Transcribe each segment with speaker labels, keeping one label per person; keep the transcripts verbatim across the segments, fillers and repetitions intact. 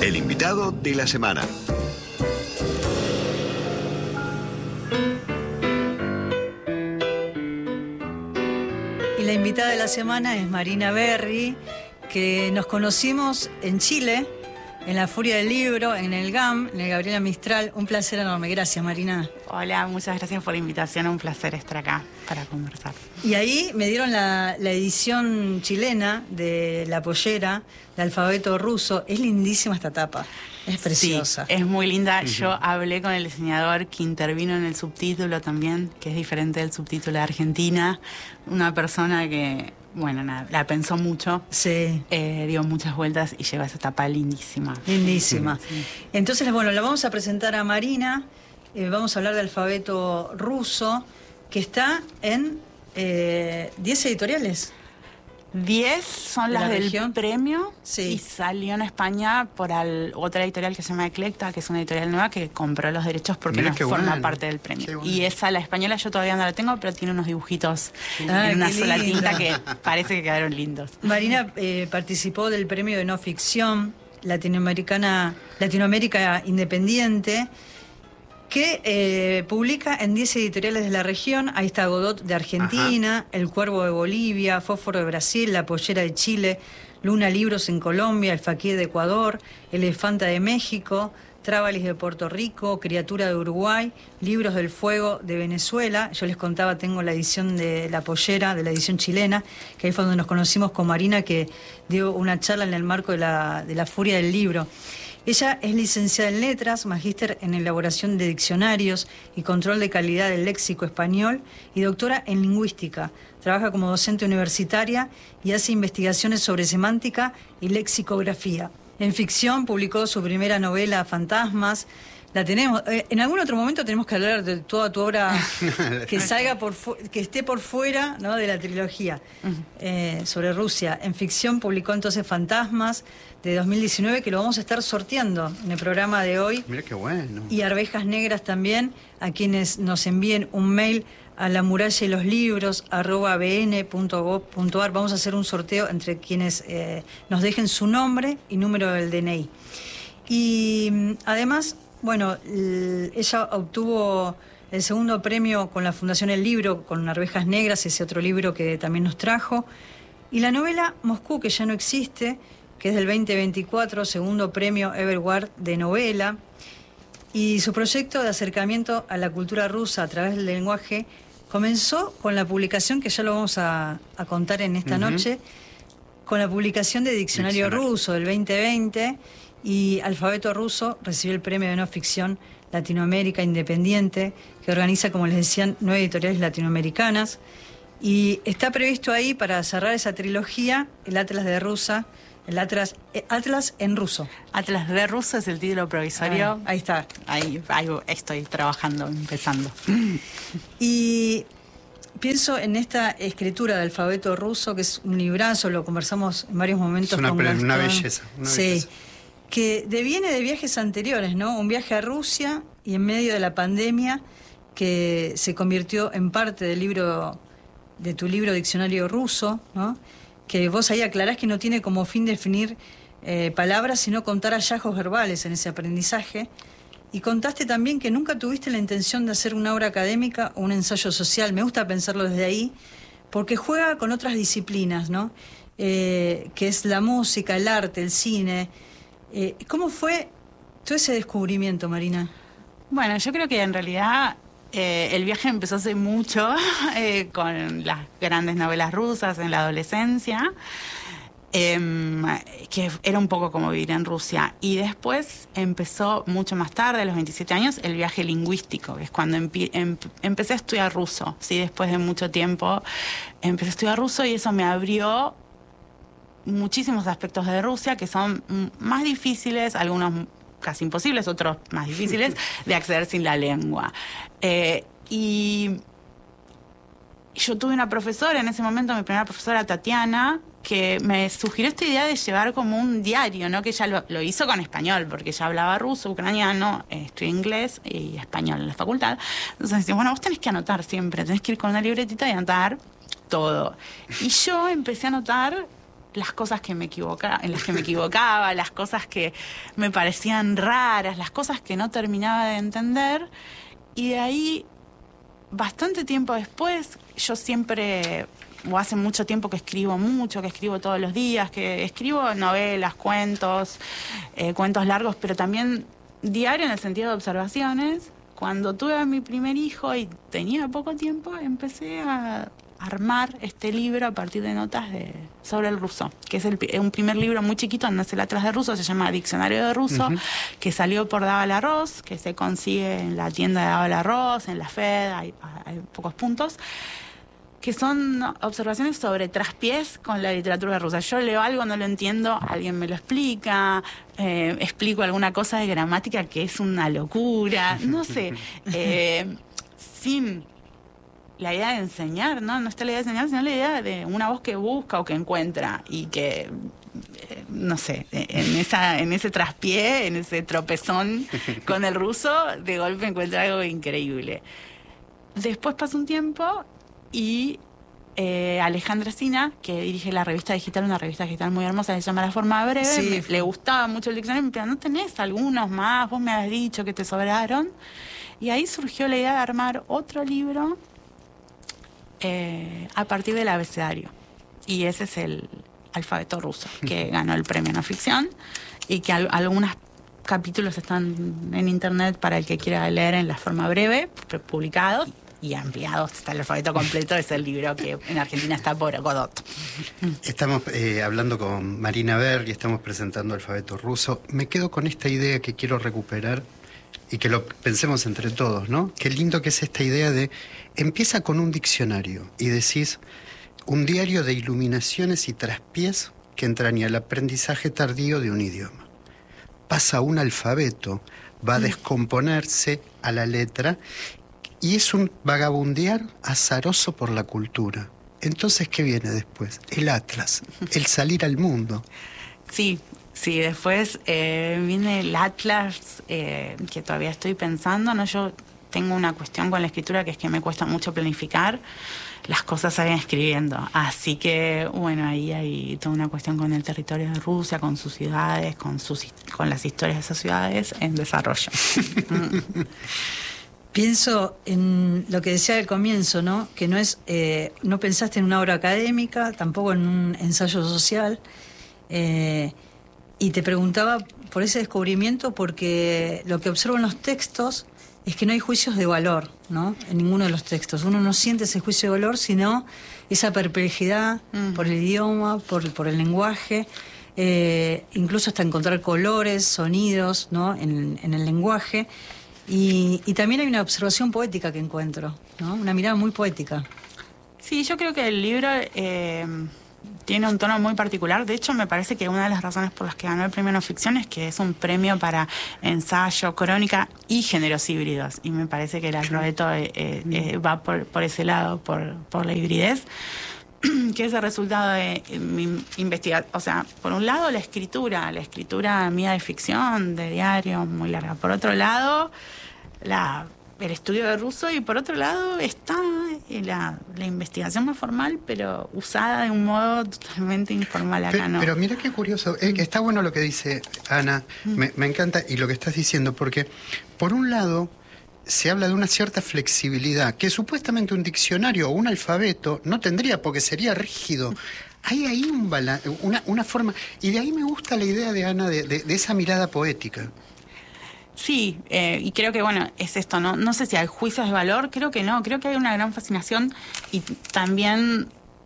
Speaker 1: El invitado de la semana.
Speaker 2: Y la invitada de la semana es Marina Berry, que nos conocimos en Chile, en la Furia del Libro, en el G A M, en el Gabriela Mistral. Un placer enorme. Gracias, Marina.
Speaker 3: Hola, muchas gracias por la invitación. Un placer estar acá para conversar.
Speaker 2: Y ahí me dieron la, la edición chilena de La Pollera, de alfabeto ruso. Es lindísima esta tapa. Es preciosa.
Speaker 3: Sí, es muy linda. Uh-huh. Yo hablé con el diseñador que intervino en el subtítulo también, que es diferente del subtítulo de Argentina. Una persona que... Bueno, nada, la pensó mucho,
Speaker 2: sí.
Speaker 3: eh, dio muchas vueltas y lleva esa tapa lindísima.
Speaker 2: Lindísima.
Speaker 3: Sí.
Speaker 2: Entonces, bueno, la vamos a presentar a Marina, eh, vamos a hablar de alfabeto ruso, que está en eh, diez editoriales.
Speaker 3: diez son las del región? Premio,
Speaker 2: sí.
Speaker 3: Y salió en España por al, otra editorial que se llama Eclecta, que es una editorial nueva que compró los derechos porque no forma bueno. parte del premio. Bueno. Y esa, la española, yo todavía no la tengo, pero tiene unos dibujitos ah, en una sola lindo. tinta que parece que quedaron lindos.
Speaker 2: Marina eh, participó del premio de no ficción latinoamericana, Latinoamérica Independiente, que eh, publica en diez editoriales de la región. Ahí está Godot de Argentina, Ajá. El Cuervo de Bolivia, Fósforo de Brasil, La Pollera de Chile, Luna Libros en Colombia, El Faquir de Ecuador, Elefanta de México, Trábalis de Puerto Rico, Criatura de Uruguay, Libros del Fuego de Venezuela. Yo les contaba, tengo la edición de La Pollera, de la edición chilena, que ahí fue donde nos conocimos con Marina, que dio una charla en el marco de la, de la Furia del Libro. Ella es licenciada en Letras, magíster en elaboración de diccionarios y control de calidad del léxico español y doctora en lingüística. Trabaja como docente universitaria y hace investigaciones sobre semántica y lexicografía. En ficción publicó su primera novela, Fantasmas. La tenemos. Eh, en algún otro momento tenemos que hablar de toda tu obra que salga por fu- que esté por fuera, ¿no?, de la trilogía uh-huh. eh, sobre Rusia. En ficción publicó entonces Fantasmas de dos mil diecinueve, que lo vamos a estar sorteando en el programa de hoy.
Speaker 4: Mira qué bueno.
Speaker 2: Y Arvejas Negras también, a quienes nos envíen un mail a la muralla y los libros arroba b n punto gov punto a r. Vamos a hacer un sorteo entre quienes eh, nos dejen su nombre y número del D N I. Y además, bueno, ella obtuvo el segundo premio con la Fundación El Libro, con Arvejas Negras, ese otro libro que también nos trajo. Y la novela Moscú, que ya no existe, que es del veinte veinticuatro, segundo premio Everward de novela. Y su proyecto de acercamiento a la cultura rusa a través del lenguaje comenzó con la publicación, que ya lo vamos a, a contar en esta uh-huh. noche, con la publicación de Diccionario, Diccionario Ruso del veinte veinte, y Alfabeto Ruso recibió el premio de no ficción Latinoamérica Independiente, que organiza, como les decían, nueve editoriales latinoamericanas. Y está previsto ahí, para cerrar esa trilogía, el Atlas de Rusa, el Atlas, eh, Atlas en ruso.
Speaker 3: Atlas de Ruso es el título provisorio.
Speaker 2: Ah, ahí está.
Speaker 3: Ahí, ahí estoy trabajando, empezando.
Speaker 2: Y pienso en esta escritura del alfabeto ruso, que es un librazo, lo conversamos en varios momentos.
Speaker 4: Es una,
Speaker 2: con
Speaker 4: pre-
Speaker 2: Gastón.
Speaker 4: una belleza. Una
Speaker 2: sí.
Speaker 4: belleza.
Speaker 2: Que deviene de viajes anteriores, ¿no? Un viaje a Rusia y en medio de la pandemia, que se convirtió en parte del libro, de tu libro Diccionario Ruso, ¿no? Que vos ahí aclarás que no tiene como fin definir eh, palabras, sino contar hallazgos verbales en ese aprendizaje. Y contaste también que nunca tuviste la intención de hacer una obra académica o un ensayo social. Me gusta pensarlo desde ahí, porque juega con otras disciplinas, ¿no? Eh, que es la música, el arte, el cine. Eh, ¿Cómo fue todo ese descubrimiento, Marina?
Speaker 3: Bueno, yo creo que en realidad eh, el viaje empezó hace mucho, eh, con las grandes novelas rusas en la adolescencia, eh, que era un poco como vivir en Rusia. Y después empezó mucho más tarde, a los veintisiete años, el viaje lingüístico, que es cuando empi- em- empecé a estudiar ruso. ¿Sí? Después de mucho tiempo empecé a estudiar ruso y eso me abrió muchísimos aspectos de Rusia que son más difíciles, algunos casi imposibles, otros más difíciles de acceder sin la lengua. Eh, y yo tuve una profesora en ese momento, mi primera profesora, Tatiana, que me sugirió esta idea de llevar como un diario, ¿no? Que ella lo, lo hizo con español, porque ella hablaba ruso, ucraniano, eh, estudié inglés y español en la facultad. Entonces decía, bueno, vos tenés que anotar siempre, tenés que ir con una libretita y anotar todo. Y yo empecé a anotar las cosas que me equivocaba, en las que me equivocaba, las cosas que me parecían raras, las cosas que no terminaba de entender. Y de ahí, bastante tiempo después, yo siempre, o hace mucho tiempo que escribo mucho, que escribo todos los días, que escribo novelas, cuentos, eh, cuentos largos, pero también diario en el sentido de observaciones. Cuando tuve a mi primer hijo y tenía poco tiempo, empecé a armar este libro a partir de notas de sobre el ruso, que es el, un primer libro muy chiquito donde hace el atlas de ruso, se llama Diccionario de Ruso, uh-huh. que salió por Daval Arroz, que se consigue en la tienda de Daval Arroz, en la Fed, hay, hay pocos puntos, que son observaciones sobre traspiés con la literatura rusa. Yo leo algo, no lo entiendo, alguien me lo explica, eh, explico alguna cosa de gramática que es una locura, no sé, eh, sin la idea de enseñar, ¿no? No está la idea de enseñar, sino la idea de una voz que busca o que encuentra y que, eh, no sé, en esa en ese traspié, en ese tropezón con el ruso, de golpe encuentra algo increíble. Después pasa un tiempo y eh, Alejandra Sina, que dirige la revista digital, una revista digital muy hermosa, se llama La Forma Breve, sí. me, le gustaba mucho el diccionario, me decía, ¿no tenés algunos más? Vos me habías dicho que te sobraron. Y ahí surgió la idea de armar otro libro Eh, a partir del abecedario, y ese es el alfabeto ruso que ganó el premio no ficción y que al, algunos capítulos están en internet para el que quiera leer en La Forma Breve, publicados y ampliados hasta el alfabeto completo. Es el libro que en Argentina está por Godot.
Speaker 1: Estamos eh, hablando con Marina Ver y estamos presentando Alfabeto Ruso. Me quedo con esta idea que quiero recuperar y que lo pensemos entre todos, ¿no? Qué lindo que es esta idea de empieza con un diccionario y decís un diario de iluminaciones y traspiés que entraña el aprendizaje tardío de un idioma. Pasa a un alfabeto, va a descomponerse a la letra y es un vagabundear azaroso por la cultura. Entonces, ¿qué viene después? El atlas, el salir al mundo.
Speaker 3: Sí. Sí, después eh, viene el atlas, eh, que todavía estoy pensando, ¿no? Yo tengo una cuestión con la escritura que es que me cuesta mucho planificar, las cosas se van escribiendo. Así que, bueno, ahí hay toda una cuestión con el territorio de Rusia, con sus ciudades, con, sus, con las historias de esas ciudades en desarrollo.
Speaker 2: Pienso en lo que decía al comienzo, ¿no? Que no es, eh, no pensaste en una obra académica, tampoco en un ensayo social, eh, y te preguntaba por ese descubrimiento porque lo que observo en los textos es que no hay juicios de valor, ¿no? En ninguno de los textos. Uno no siente ese juicio de valor, sino esa perplejidad mm. por el idioma, por, por el lenguaje, eh, incluso hasta encontrar colores, sonidos, ¿no? En, en el lenguaje. Y, y también hay una observación poética que encuentro, ¿no? Una mirada muy poética.
Speaker 3: Sí, yo creo que el libro eh, tiene un tono muy particular. De hecho, me parece que una de las razones por las que ganó el premio no ficción es que es un premio para ensayo, crónica y géneros híbridos. Y me parece que el alfabeto eh, eh, va por, por ese lado, por, por la hibridez, que es el resultado de mi investigación. O sea, por un lado la escritura, la escritura mía de ficción, de diario, muy larga. Por otro lado, la... el estudio de ruso, y por otro lado está la, la investigación más formal, pero usada de un modo totalmente informal acá,
Speaker 1: pero,
Speaker 3: ¿no?
Speaker 1: Pero mira qué curioso, eh, que está bueno lo que dice Ana, mm. me, me encanta y lo que estás diciendo, porque por un lado se habla de una cierta flexibilidad, que supuestamente un diccionario o un alfabeto no tendría, porque sería rígido. Hay ahí un bala, una, una forma, y de ahí me gusta la idea de Ana, de, de, de esa mirada poética.
Speaker 3: Sí, eh, y creo que, bueno, es esto, ¿no? No sé si hay juicios de valor, creo que no, creo que hay una gran fascinación y también,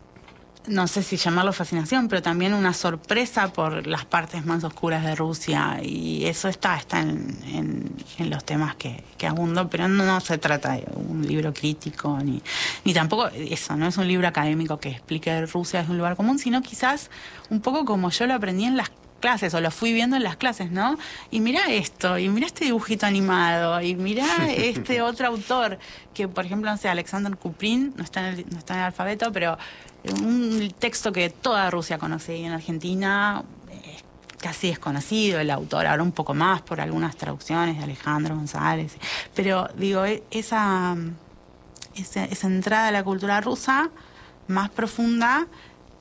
Speaker 3: no sé si llamarlo fascinación, pero también una sorpresa por las partes más oscuras de Rusia, y eso está, está en, en, en los temas que, que abundo, pero no, no se trata de un libro crítico, ni, ni tampoco eso, no es un libro académico que explique Rusia desde un lugar común, sino quizás un poco como yo lo aprendí en las clases, o lo fui viendo en las clases, ¿no? Y mirá esto, y mirá este dibujito animado, y mirá este otro autor, que por ejemplo, no sé, Alexander Kuprin, no está en el, no está en el alfabeto, pero un texto que toda Rusia conoce, y en Argentina eh, casi desconocido el autor, ahora un poco más por algunas traducciones de Alejandro González, pero digo, esa, esa, esa entrada a la cultura rusa más profunda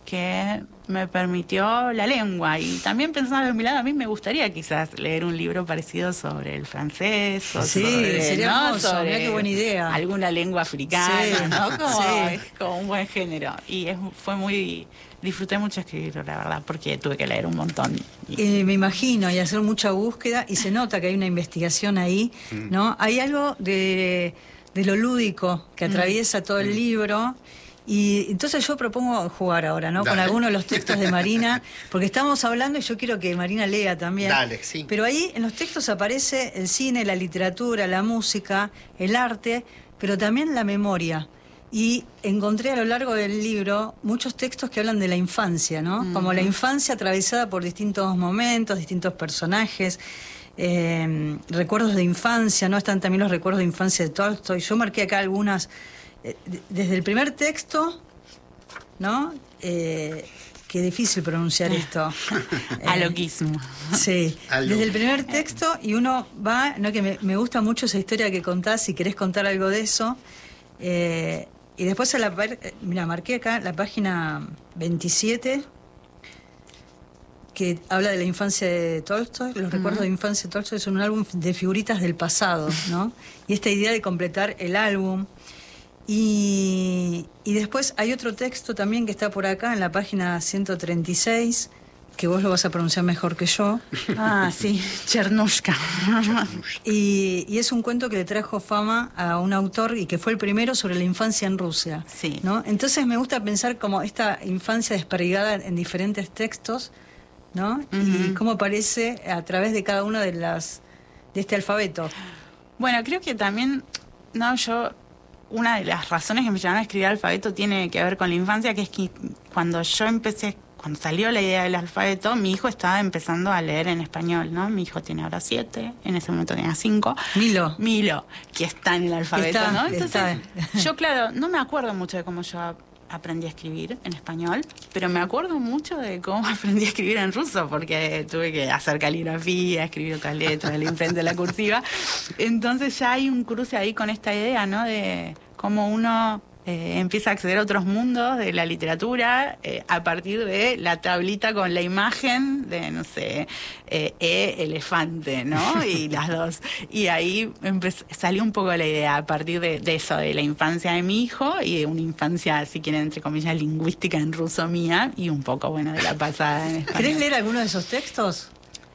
Speaker 3: que me permitió la lengua. Y también pensando de mi lado, a mí me gustaría quizás leer un libro parecido sobre el francés. O
Speaker 2: sí,
Speaker 3: sobre,
Speaker 2: sería
Speaker 3: ¿no?
Speaker 2: hermoso,
Speaker 3: sobre
Speaker 2: mirá qué buena idea.
Speaker 3: Alguna lengua africana,
Speaker 2: sí,
Speaker 3: ¿no? Como,
Speaker 2: sí.
Speaker 3: Es como un buen género. Y es, fue muy... Disfruté mucho escribirlo, la verdad, porque tuve que leer un montón.
Speaker 2: Eh, me imagino, y hacer mucha búsqueda, y se nota que hay una investigación ahí, ¿no? Hay algo de, de lo lúdico que atraviesa mm. todo el libro, y entonces yo propongo jugar ahora, ¿no? Dale. Con algunos de los textos de Marina, porque estamos hablando y yo quiero que Marina lea también.
Speaker 1: Dale, sí.
Speaker 2: Pero ahí en los textos aparece el cine, la literatura, la música, el arte, pero también la memoria. Y encontré a lo largo del libro muchos textos que hablan de la infancia, ¿no? Mm. Como la infancia atravesada por distintos momentos, distintos personajes, eh, recuerdos de infancia, ¿no? Están también los recuerdos de infancia de Tolstoy. Yo marqué acá algunas, eh, desde el primer texto, ¿no? Eh, qué difícil pronunciar esto.
Speaker 3: eh, Alogismo.
Speaker 2: Sí, Algo. Desde el primer texto, y uno va, ¿no? Que me, me gusta mucho esa historia que contás, si querés contar algo de eso. Eh, Y después, a la mira, marqué acá la página veintisiete, que habla de la infancia de Tolstoy. Los uh-huh. recuerdos de infancia de Tolstoy son un álbum de figuritas del pasado, ¿no? Y esta idea de completar el álbum. Y, y después hay otro texto también que está por acá, en la página ciento treinta y seis, que vos lo vas a pronunciar mejor que yo.
Speaker 3: Ah, sí, Chernushka.
Speaker 2: y, y es un cuento que le trajo fama a un autor y que fue el primero sobre la infancia en Rusia.
Speaker 3: Sí.
Speaker 2: ¿No? Entonces me gusta pensar como esta infancia desperdigada en diferentes textos, ¿no? Uh-huh. Y cómo aparece a través de cada una de las de este alfabeto.
Speaker 3: Bueno, creo que también, no, yo, una de las razones que me llevaron a escribir alfabeto tiene que ver con la infancia, que es que cuando yo empecé Cuando salió la idea del alfabeto, mi hijo estaba empezando a leer en español, ¿no? Mi hijo tiene ahora siete, en ese momento tenía cinco.
Speaker 2: Milo.
Speaker 3: Milo, que está en el alfabeto,
Speaker 2: está,
Speaker 3: ¿no? Entonces,
Speaker 2: está.
Speaker 3: yo, claro, no me acuerdo mucho de cómo yo aprendí a escribir en español, pero me acuerdo mucho de cómo aprendí a escribir en ruso, porque tuve que hacer caligrafía, escribir otras letras, el imprenta de la cursiva. Entonces ya hay un cruce ahí con esta idea, ¿no? De cómo uno... Eh, empieza a acceder a otros mundos de la literatura eh, a partir de la tablita con la imagen de, no sé, eh, E, elefante, ¿no? Y las dos. Y ahí empezó, salió un poco la idea a partir de, de eso, de la infancia de mi hijo y de una infancia, si quieren, entre comillas, lingüística en ruso mía y un poco, bueno, de la pasada en español.
Speaker 2: ¿Querés leer alguno de esos textos?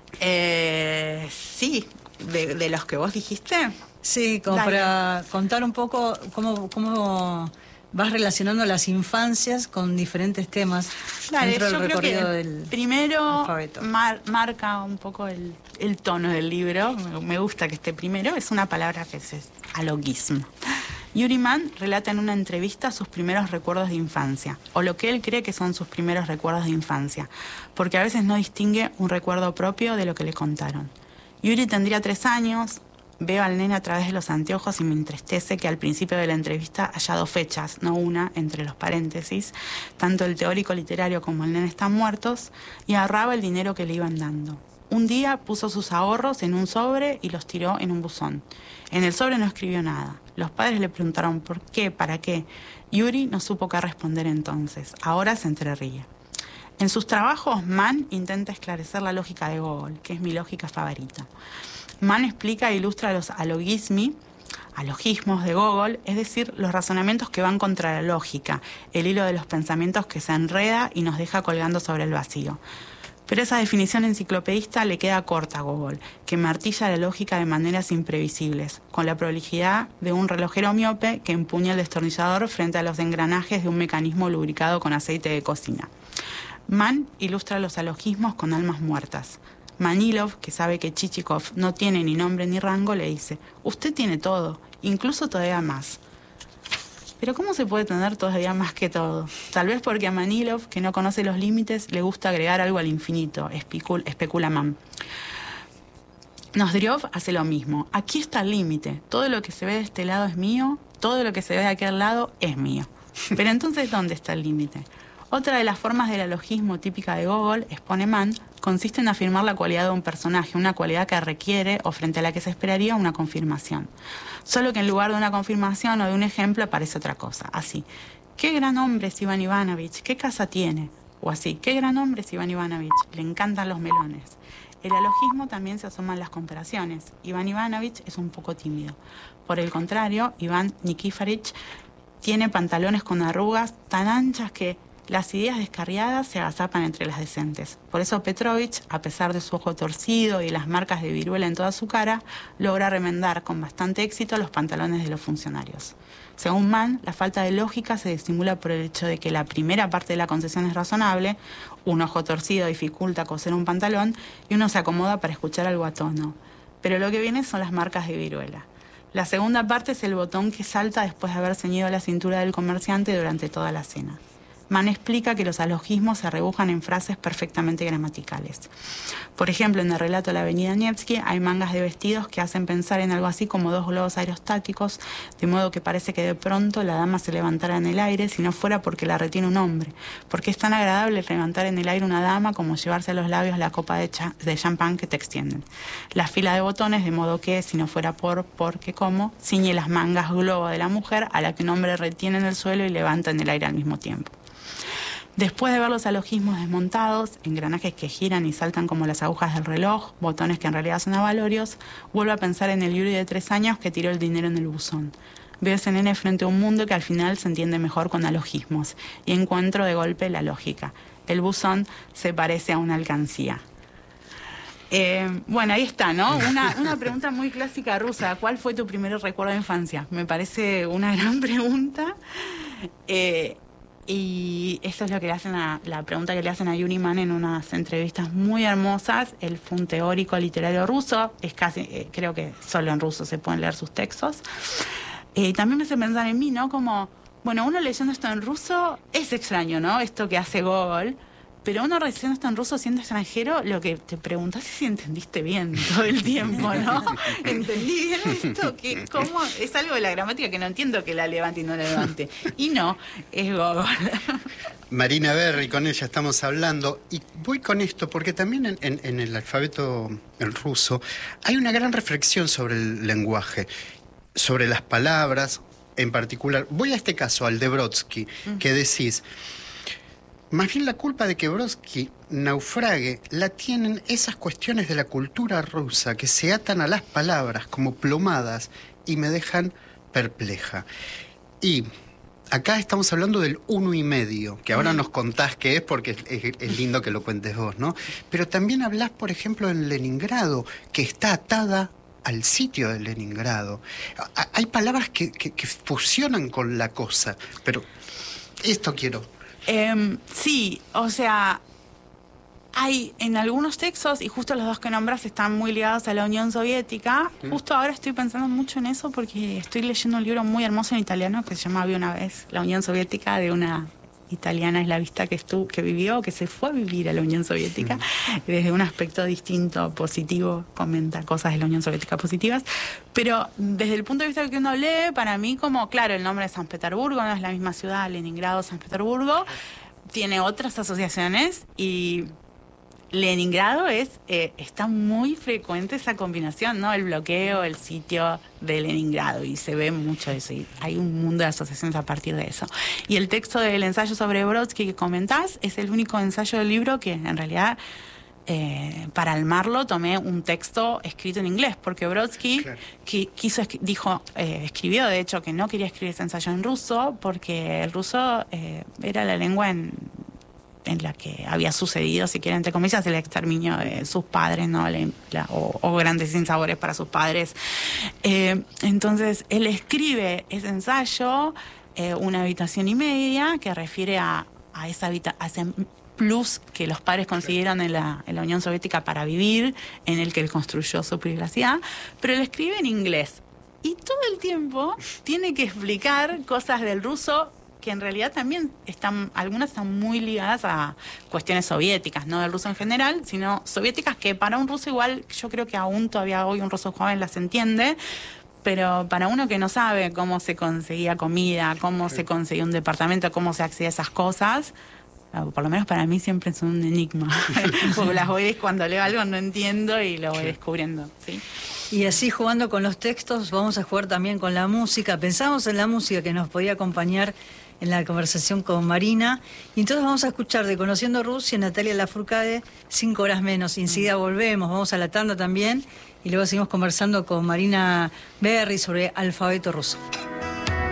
Speaker 3: Eh, sí, de, de los que vos dijiste.
Speaker 2: Sí, como Dale. Para contar un poco cómo, cómo vas relacionando las infancias con diferentes temas.
Speaker 3: Dale,
Speaker 2: dentro del
Speaker 3: yo
Speaker 2: recorrido
Speaker 3: creo que
Speaker 2: del
Speaker 3: primero
Speaker 2: alfabeto.
Speaker 3: Mar, marca un poco el, el tono del libro. Me, me gusta que esté primero. Es una palabra que es, es alogismo. Yuri Mann relata en una entrevista sus primeros recuerdos de infancia, o lo que él cree que son sus primeros recuerdos de infancia, porque a veces no distingue un recuerdo propio de lo que le contaron. Yuri tendría tres años. Veo al nene a través de los anteojos y me entristece que al principio de la entrevista haya dos fechas, no una, entre los paréntesis. Tanto el teórico literario como el nene están muertos, y ahorraba el dinero que le iban dando. Un día puso sus ahorros en un sobre y los tiró en un buzón. En el sobre no escribió nada. Los padres le preguntaron por qué, para qué. Yuri no supo qué responder entonces. Ahora se entreríe. En sus trabajos, Mann intenta esclarecer la lógica de Gogol, que es mi lógica favorita. Mann explica e ilustra los alogismi, alogismos de Gogol, es decir, los razonamientos que van contra la lógica, el hilo de los pensamientos que se enreda y nos deja colgando sobre el vacío. Pero esa definición enciclopedista le queda corta a Gogol, que martilla la lógica de maneras imprevisibles, con la prolijidad de un relojero miope que empuña el destornillador frente a los engranajes de un mecanismo lubricado con aceite de cocina. Mann ilustra los alogismos con almas muertas. Manilov, que sabe que Chichikov no tiene ni nombre ni rango, le dice: usted tiene todo, incluso todavía más. Pero ¿cómo se puede tener todavía más que todo? Tal vez porque a Manilov, que no conoce los límites, le gusta agregar algo al infinito, especula, especula Mann. Nozdriov hace lo mismo. Aquí está el límite. Todo lo que se ve de este lado es mío, todo lo que se ve de aquel lado es mío. Pero entonces, ¿dónde está el límite? Otra de las formas del alogismo típica de Gogol, expone Mann, consiste en afirmar la cualidad de un personaje, una cualidad que requiere o frente a la que se esperaría una confirmación. Solo que en lugar de una confirmación o de un ejemplo aparece otra cosa. Así, qué gran hombre es Iván Ivanovich, qué casa tiene, o así, qué gran hombre es Iván Ivanovich, le encantan los melones. El alogismo también se asoma en las comparaciones. Iván Ivanovich es un poco tímido. Por el contrario, Iván Nikiforich tiene pantalones con arrugas tan anchas que las ideas descarriadas se agazapan entre las decentes. Por eso Petrovich, a pesar de su ojo torcido y las marcas de viruela en toda su cara, logra remendar con bastante éxito los pantalones de los funcionarios. Según Mann, la falta de lógica se disimula por el hecho de que la primera parte de la concesión es razonable, un ojo torcido dificulta coser un pantalón y uno se acomoda para escuchar algo a tono. Pero lo que viene son las marcas de viruela. La segunda parte es el botón que salta después de haber ceñido la cintura del comerciante durante toda la cena. Mann explica que los alogismos se rebujan en frases perfectamente gramaticales. Por ejemplo, en el relato La Avenida Nevsky hay mangas de vestidos que hacen pensar en algo así como dos globos aerostáticos, de modo que parece que de pronto la dama se levantara en el aire si no fuera porque la retiene un hombre, porque es tan agradable levantar en el aire una dama como llevarse a los labios la copa de, cha de champán que te extienden. La fila de botones, de modo que, si no fuera por, porque como, ciñe las mangas globo de la mujer a la que un hombre retiene en el suelo y levanta en el aire al mismo tiempo. Después de ver los alogismos desmontados, engranajes que giran y saltan como las agujas del reloj, botones que en realidad son avalorios, vuelvo a pensar en el Yuri de tres años que tiró el dinero en el buzón. Veo ese nene frente a un mundo que al final se entiende mejor con alogismos y encuentro de golpe la lógica. El buzón se parece a una alcancía. Eh, bueno, ahí está, ¿no? Una, una pregunta muy clásica rusa. ¿Cuál fue tu primer recuerdo de infancia? Me parece una gran pregunta. Eh, Y esto es lo que le hacen a, la pregunta que le hacen a Yuri Mann en unas entrevistas muy hermosas. Él fue un teórico literario ruso, es casi, eh, creo que solo en ruso se pueden leer sus textos. Eh, también me hace pensar en mí, ¿no? Como, bueno, uno leyendo esto en ruso es extraño, ¿no? Esto que hace Gogol. Pero uno leyendo esto en ruso siendo extranjero, lo que te preguntas es si entendiste bien todo el tiempo, ¿no? ¿Entendí bien esto? ¿Qué, ¿Cómo? Es algo de la gramática que no entiendo que la levante y no la levante. Y no, es Gogol.
Speaker 1: Marina Berry, con ella estamos hablando. Y voy con esto porque también en, en, en el alfabeto en ruso hay una gran reflexión sobre el lenguaje, sobre las palabras en particular. Voy a este caso, al de Brodsky, que decís... Más bien la culpa de que Brodsky naufrague la tienen esas cuestiones de la cultura rusa que se atan a las palabras como plomadas y me dejan perpleja. Y acá estamos hablando del uno y medio, que ahora nos contás qué es porque es, es lindo que lo cuentes vos, ¿no? Pero también hablás, por ejemplo, en Leningrado, que está atada al sitio de Leningrado. Hay palabras que, que, que fusionan con la cosa, pero esto quiero...
Speaker 3: Eh, sí, o sea, hay en algunos textos, y justo los dos que nombras están muy ligados a la Unión Soviética. ¿Mm? Justo ahora estoy pensando mucho en eso porque estoy leyendo un libro muy hermoso en italiano que se llama Había una vez, La Unión Soviética, de una italiana eslavista que estuvo, que vivió, que se fue a vivir a la Unión Soviética, mm. y desde un aspecto distinto, positivo, comenta cosas de la Unión Soviética positivas. Pero desde el punto de vista que uno lee, para mí, como, claro, el nombre de San Petersburgo no es la misma ciudad, Leningrado, San Petersburgo, tiene otras asociaciones y Leningrado es, eh, está muy frecuente esa combinación, ¿no? El bloqueo, el sitio de Leningrado, y se ve mucho eso, y hay un mundo de asociaciones a partir de eso. Y el texto del ensayo sobre Brodsky que comentás es el único ensayo del libro que en realidad, eh, para armarlo, tomé un texto escrito en inglés, porque Brodsky claro. qui quiso, dijo, eh, escribió de hecho que no quería escribir ese ensayo en ruso, porque el ruso eh, era la lengua en... en la que había sucedido, si quieren, entre comillas, el exterminio de sus padres, ¿no? La, la, o, o grandes sinsabores para sus padres. Eh, entonces, él escribe ese ensayo, eh, Una habitación y media, que refiere a, a, esa habita a ese plus que los padres consiguieron en la, en la Unión Soviética para vivir, en el que él construyó su privacidad, pero él escribe en inglés. Y todo el tiempo tiene que explicar cosas del ruso que en realidad también están, algunas están muy ligadas a cuestiones soviéticas, no del ruso en general, sino soviéticas que para un ruso igual, yo creo que aún todavía hoy un ruso joven las entiende, pero para uno que no sabe cómo se conseguía comida, cómo se conseguía un departamento, cómo se accedía a esas cosas, por lo menos para mí siempre es un enigma, porque las voy, cuando leo algo no entiendo y lo voy descubriendo, ¿sí?
Speaker 2: Y así, jugando con los textos, vamos a jugar también con la música. Pensamos en la música que nos podía acompañar en la conversación con Marina. Y entonces vamos a escuchar de Conociendo Rusia, Natalia Lafourcade, Cinco horas menos. Y enseguida volvemos, vamos a la tanda también. Y luego seguimos conversando con Marina Berry sobre alfabeto ruso.